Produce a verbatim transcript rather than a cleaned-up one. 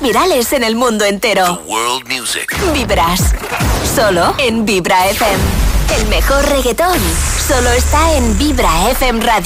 virales en el mundo entero. The world music. Vibras. Solo en Vibra F M. El mejor reggaetón solo está en Vibra F M Radio.